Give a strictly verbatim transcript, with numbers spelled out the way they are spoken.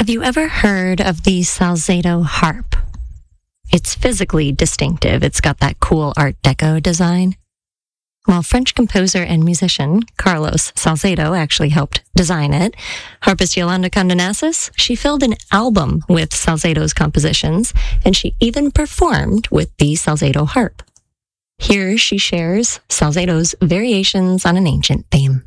Have you ever heard of the Salzedo harp? It's physically distinctive. It's got that cool Art Deco design. Well, French composer and musician Carlos Salcedo actually helped design it. Harpist Yolanda Condonasis, she filled an album with Salcedo's compositions, and she even performed with the Salzedo harp. Here she shares Salcedo's variations on an ancient theme.